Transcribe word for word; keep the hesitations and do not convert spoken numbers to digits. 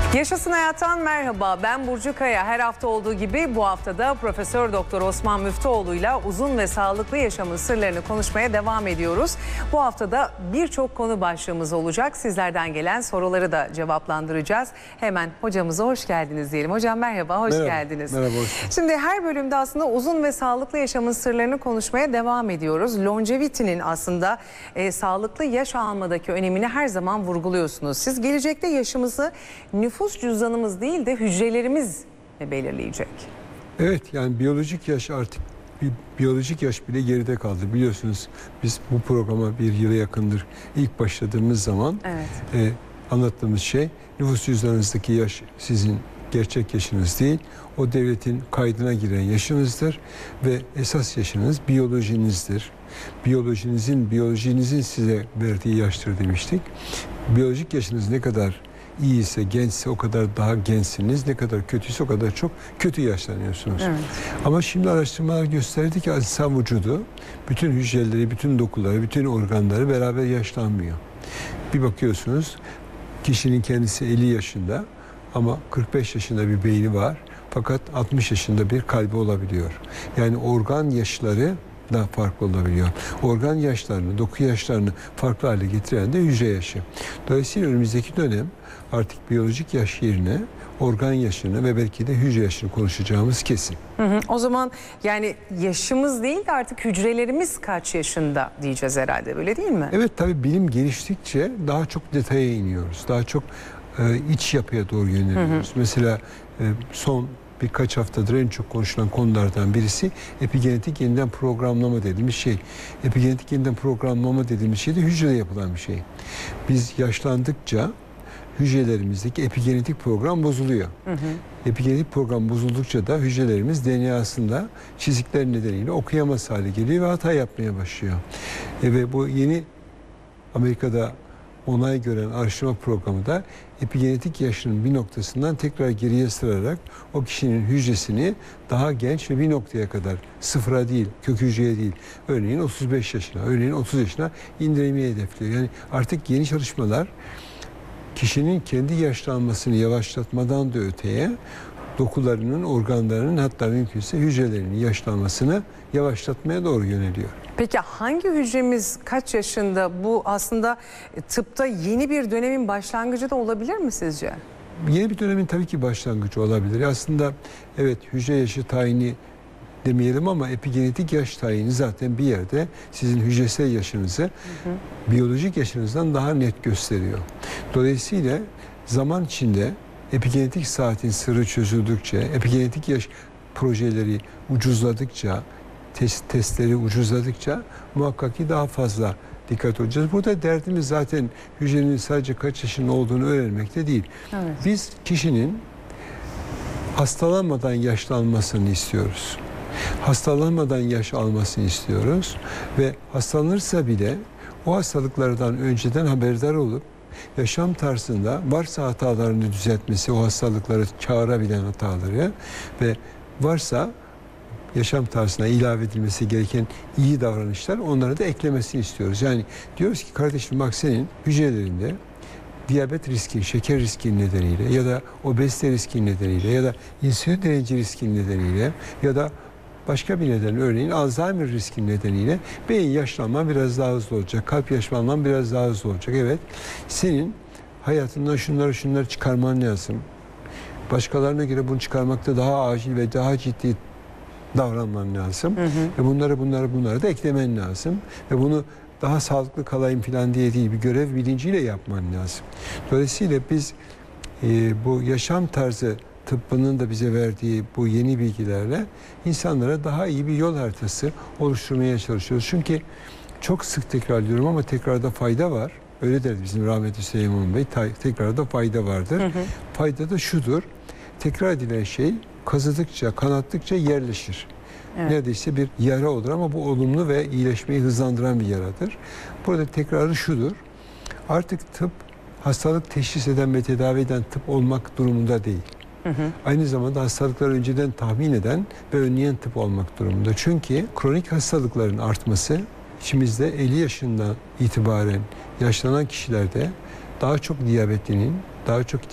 Yaşasın Hayat'tan merhaba. Ben Burcu Kaya. Her hafta olduğu gibi bu haftada Profesör Doktor Osman Müftüoğlu'yla uzun ve sağlıklı yaşamın sırlarını konuşmaya devam ediyoruz. Bu haftada birçok konu başlığımız olacak. Sizlerden gelen soruları da cevaplandıracağız. Hemen hocamıza hoş geldiniz diyelim. Hocam merhaba, hoş merhaba, geldiniz. Merhaba, hoş geldiniz. Şimdi her bölümde aslında uzun ve sağlıklı yaşamın sırlarını konuşmaya devam ediyoruz. Longevity'nin aslında e, sağlıklı yaş almadaki önemini her zaman vurguluyorsunuz. Siz gelecekte yaşımızı nüfus cüzdanımız değil de hücrelerimiz mi belirleyecek? Evet, yani biyolojik yaş artık bir biyolojik yaş bile geride kaldı. Biliyorsunuz biz bu programa bir yıla yakındır ilk başladığımız zaman Evet. e, anlattığımız şey nüfus cüzdanınızdaki yaş sizin gerçek yaşınız değil. O devletin kaydına giren yaşınızdır ve esas yaşınız biyolojinizdir. Biyolojinizin, biyolojinizin size verdiği yaştır demiştik. Biyolojik yaşınız ne kadar İyiyse, gençse o kadar daha gençsiniz. Ne kadar kötüyse o kadar çok kötü yaşlanıyorsunuz. Evet. Ama şimdi araştırmalar gösterdi ki insan vücudu bütün hücreleri, bütün dokuları, bütün organları beraber yaşlanmıyor. Bir bakıyorsunuz kişinin kendisi elli yaşında ama kırk beş yaşında bir beyni var. Fakat altmış yaşında bir kalbi olabiliyor. Yani organ yaşları da farklı olabiliyor. Organ yaşlarını, doku yaşlarını farklı hale getiren de hücre yaşı. Dolayısıyla önümüzdeki dönem artık biyolojik yaş yerine organ yaşını ve belki de hücre yaşını konuşacağımız kesin. Hı hı. O zaman yani yaşımız değil de artık hücrelerimiz kaç yaşında diyeceğiz herhalde, öyle değil mi? Evet, tabii bilim geliştikçe daha çok detaya iniyoruz. Daha çok e, iç yapıya doğru yöneliyoruz. Hı hı. Mesela e, son birkaç haftadır en çok konuşulan konulardan birisi epigenetik yeniden programlama dediğimiz şey. Epigenetik yeniden programlama dediğimiz şey de hücrede yapılan bir şey. Biz yaşlandıkça hücrelerimizdeki epigenetik program bozuluyor. Hı hı. Epigenetik program bozuldukça da hücrelerimiz D N A'sında çizikler nedeniyle okuyamaz hale geliyor ve hata yapmaya başlıyor. E ve bu yeni Amerika'da onay gören araştırma programı da epigenetik yaşının bir noktasından tekrar geriye sırarak o kişinin hücresini daha genç ve bir noktaya kadar sıfıra değil, kök hücreye değil, örneğin otuz beş yaşına, örneğin otuz yaşına indirmeyi hedefliyor. Yani artık yeni çalışmalar kişinin kendi yaşlanmasını yavaşlatmadan da öteye dokularının, organlarının hatta mümkünse hücrelerinin yaşlanmasını yavaşlatmaya doğru yöneliyor. Peki hangi hücremiz kaç yaşında? Bu aslında tıpta yeni bir dönemin başlangıcı da olabilir mi sizce? Yeni bir dönemin tabii ki başlangıcı olabilir. Aslında evet, hücre yaşı tayini demeyelim ama epigenetik yaş tayini zaten bir yerde sizin hücresel yaşınızı hı hı. biyolojik yaşınızdan daha net gösteriyor. Dolayısıyla zaman içinde epigenetik saatin sırrı çözüldükçe, epigenetik yaş projeleri ucuzladıkça, test, testleri ucuzladıkça muhakkak ki daha fazla dikkat edeceğiz. Burada derdimiz zaten hücrenin sadece kaç yaşında olduğunu öğrenmekte değil. Evet. Biz kişinin hastalanmadan yaşlanmasını istiyoruz. Hastalanmadan yaş almasını istiyoruz ve hastalanırsa bile o hastalıklardan önceden haberdar olup yaşam tarzında varsa hatalarını düzeltmesi, o hastalıkları çağırabilen hataları ve varsa yaşam tarzına ilave edilmesi gereken iyi davranışlar, onları da eklemesini istiyoruz. Yani diyoruz ki kardeşim bak, senin hücrelerinde diyabet riski, şeker riski nedeniyle ya da obezite riski nedeniyle ya da insülin direnci riski nedeniyle ya da başka bir neden, örneğin Alzheimer riski nedeniyle beyin yaşlanman biraz daha hızlı olacak, kalp yaşlanman biraz daha hızlı olacak. Evet, senin hayatından şunları şunları çıkarman lazım. Başkalarına göre bunu çıkarmakta daha acil ve daha ciddi davranman lazım. Hı hı. Ve bunları bunları bunları da eklemen lazım. Ve bunu daha sağlıklı kalayım falan diye değil, bir görev bilinciyle yapman lazım. Dolayısıyla biz e, bu yaşam tarzı tıbbının da bize verdiği bu yeni bilgilerle insanlara daha iyi bir yol haritası oluşturmaya çalışıyoruz. Çünkü çok sık tekrarlıyorum ama tekrarda fayda var. Öyle der bizim rahmetli Süleyman Bey, tekrarda fayda vardır. Hı hı. Fayda da şudur: tekrar edilen şey kazıdıkça, kanattıkça yerleşir. Evet. Neredeyse bir yara olur ama bu olumlu ve iyileşmeyi hızlandıran bir yaradır. Burada tekrarı şudur: artık tıp hastalık teşhis eden ve tedavi eden tıp olmak durumunda değil. Hı hı. Aynı zamanda hastalıkları önceden tahmin eden ve önleyen tıp olmak durumunda. Çünkü kronik hastalıkların artması içimizde elli yaşından itibaren yaşlanan kişilerde daha çok diyabetlinin, daha çok